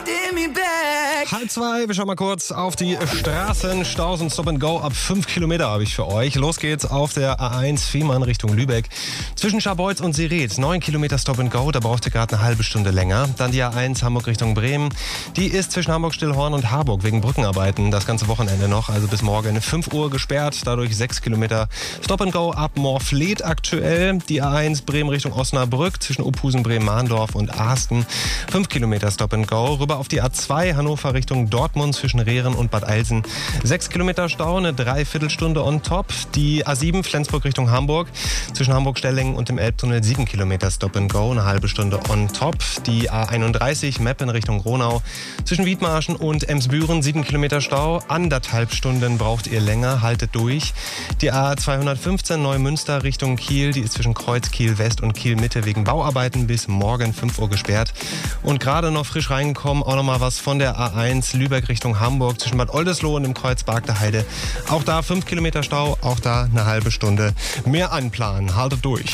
2, wir schauen mal kurz auf die Straßen. Staus und Stop and Go ab 5 Kilometer habe ich für euch. Los geht's auf der A1 Fehmarn Richtung Lübeck. Zwischen Scharbeutz und Sereď 9 Kilometer Stop and Go, da braucht ihr gerade eine halbe Stunde länger. Dann die A1 Hamburg Richtung Bremen. Die ist zwischen Hamburg-Stillhorn und Harburg wegen Brückenarbeiten das ganze Wochenende noch, also bis morgen 5 Uhr gesperrt. Dadurch 6 Kilometer Stop and Go ab Morfleet aktuell. Die A1 Bremen Richtung Osnabrück zwischen Ophusen, Bremen-Mahndorf und Ahsten 5 Kilometer Stop and Go. Rüber auf die A2 Hannover Richtung Dortmund zwischen Rehren und Bad Eilsen 6 Kilometer Stau, eine Dreiviertelstunde on top. Die A7 Flensburg Richtung Hamburg zwischen Hamburg-Stellingen und dem Elbtunnel 7 Kilometer Stop and Go, eine halbe Stunde on top. Die A31 Meppen Richtung Gronau zwischen Wiedmarschen und Emsbüren 7 Kilometer Stau, 1,5 Stunden braucht ihr länger, haltet durch. Die A215 Neumünster Richtung Kiel, die ist zwischen Kreuz Kiel West und Kiel Mitte wegen Bauarbeiten bis morgen 5 Uhr gesperrt. Und gerade noch frisch reingekommen, auch nochmal was von der A1 Lübeck Richtung Hamburg zwischen Bad Oldesloe und dem Kreuz Bargter Heide. Auch da 5 Kilometer Stau, auch da eine halbe Stunde mehr anplanen. Haltet durch.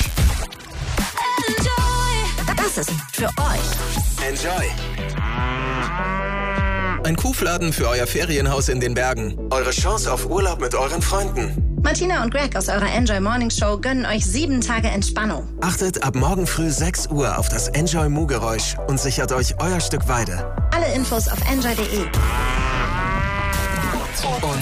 Das ist für euch. Enjoy. Ein Kuhfladen für euer Ferienhaus in den Bergen. Eure Chance auf Urlaub mit euren Freunden. Martina und Greg aus eurer Enjoy Morning Show gönnen euch 7 Tage Entspannung. Achtet ab morgen früh 6 Uhr auf das Enjoy Mu-Geräusch und sichert euch euer Stück Weide. Alle Infos auf enjoy.de. Und